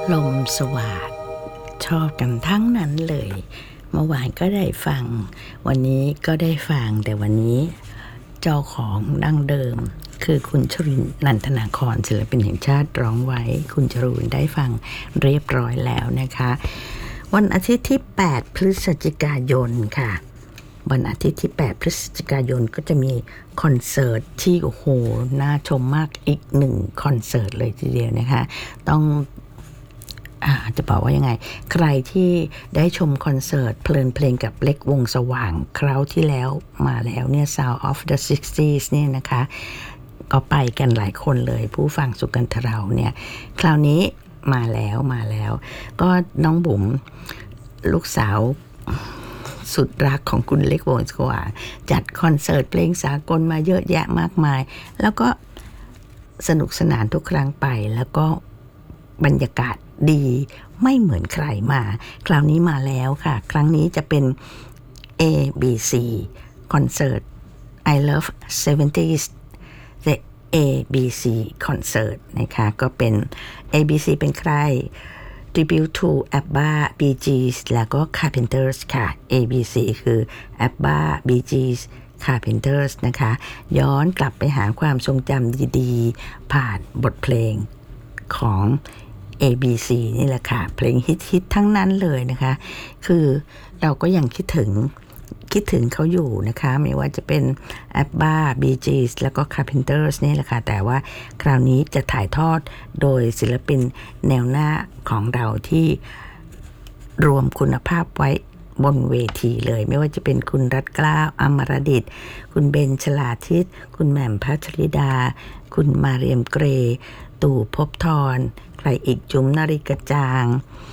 ลมสวาทชอบกันทั้งนั้นเลยเมื่อวานก็ได้ฟังวันนี้ก็ได้ฟังแต่วันนี้เจ้าของดั้งเดิมคือคุณชรินทร์ นันทนาครศิลปินแห่งชาติร้องไว้คุณจรูนได้ฟังเรียบร้อยแล้วนะคะวันอาทิตย์ที่8พฤศจิกายนค่ะวันอาทิตย์ที่8พฤศจิกายนก็จะมีคอนเสิร์ตที่โอ้โหน่าชมมากอีก1คอนเสิร์ตเลยทีเดียวนะคะต้องจะบอกว่ายังไงใครที่ได้ชมคอนเสิร์ตเพลินเพลงกับเล็กวงสว่างคราวที่แล้วมาแล้วเนี่ย Sound of the 60s เนี่ยนะคะก็ไปกันหลายคนเลยผู้ฟังสุกันทเราเนี่ยคราวนี้มาแล้วก็น้องบุ๋มลูกสาวสุดรักของคุณเล็กวงสว่างจัดคอนเสิร์ตเพลงสากลมาเยอะแยะมากมายแล้วก็สนุกสนานทุกครั้งไปแล้วก็บรรยากาศดีไม่เหมือนใครมาคราวนี้มาแล้วค่ะครั้งนี้จะเป็น ABC คอนเสิร์ต I Love 70s The ABC Concert นะคะก็เป็น ABC เป็นใคร Tribute to ABBA Bee Gees แล้วก็ Carpenters ค่ะ ABC คือ ABBA Bee Gees Carpenters นะคะย้อนกลับไปหาความทรงจำดีๆผ่านบทเพลงของ ABC นี่แหละค่ะเพลงฮิตๆทั้งนั้นเลยนะคะคือเราก็ยังคิดถึงเขาอยู่นะคะไม่ว่าจะเป็น ABBA Bee Gees แล้วก็ Carpenters นี่แหละค่ะแต่ว่าคราวนี้จะถ่ายทอดโดยศิลปินแนวหน้าของเราที่รวมคุณภาพไว้บนเวทีเลยไม่ว่าจะเป็นคุณรัตเกล้าอมรดิษฐ์คุณเบนชลาทิศคุณแหม่มพัชริดาคุณมาเรียมเกรตู่ภพธรใครอีกจุ๋มนาริกจาง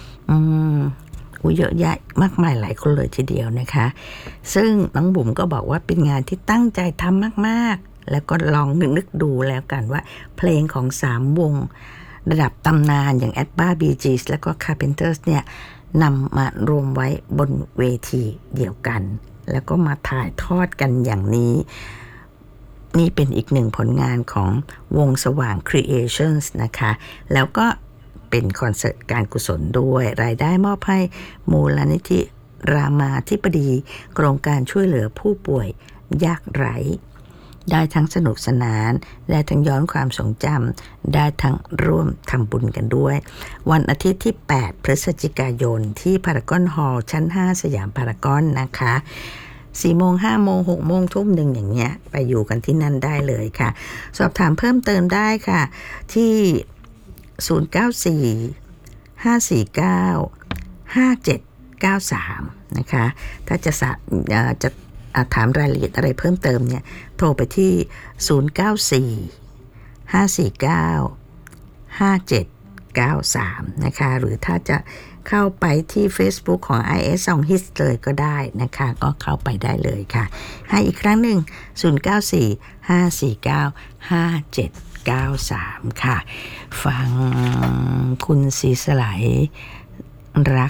เยอะแยะมากมายหลายคนเลยทีเดียวนะคะซึ่งน้องบุ๋มก็บอกว่าเป็นงานที่ตั้งใจทำมากๆแล้วก็ลองนึกดูแล้วกันว่าเพลงของ3วงระดับตำนานอย่าง ABBA Bee Gees แล้วก็ Carpenters เนี่ยนำมารวมไว้บนเวทีเดียวกันแล้วก็มาถ่ายทอดกันอย่างนี้นี่เป็นอีกหนึ่งผลงานของวงสว่าง Creations นะคะแล้วก็เป็นคอนเสิร์ตการกุศลด้วยรายได้มอบให้มูลนิธิรามาธิบดีโครงการช่วยเหลือผู้ป่วยยากไร้ได้ทั้งสนุกสนานได้ทั้งย้อนความทรงจำได้ทั้งร่วมทำบุญกันด้วยวันอาทิตย์ที่8พฤศจิกายนที่พารากอนฮอลล์ชั้น5สยามพารากอนนะคะ4 โมง 5 โมง 6 โมง ทุ่มหนึ่งอย่างเงี้ยไปอยู่กันที่นั่นได้เลยค่ะสอบถามเพิ่มเติมได้ค่ะที่094 549 5793นะคะถ้าจะถามรายละเอียดอะไรเพิ่มเติมเนี่ยโทรไปที่094 549 5793นะคะหรือถ้าจะเข้าไปที่ Facebook ของ IS Song Hits เลยก็ได้นะคะก็เข้าไปได้เลยค่ะให้อีกครั้งหนึ่ง094 549 5793ค่ะฟังคุณศรีสไลรัก